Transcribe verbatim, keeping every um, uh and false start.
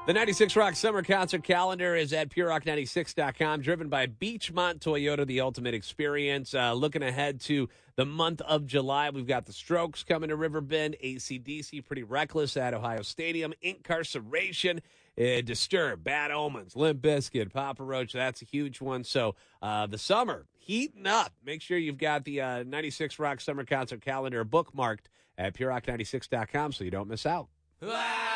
The ninety-six Rock Summer Concert Calendar is at pure rock ninety-six dot com, driven by Beachmont Toyota, the ultimate experience. Uh, looking ahead to the month of July, we've got the Strokes coming to Riverbend, A C D C, Pretty Reckless at Ohio Stadium, Incarceration, uh, Disturbed, Bad Omens, Limp Bizkit, Papa Roach. That's a huge one. So uh, the summer heating up. Make sure you've got the uh, ninety-six Rock Summer Concert Calendar bookmarked at pure rock ninety-six dot com so you don't miss out.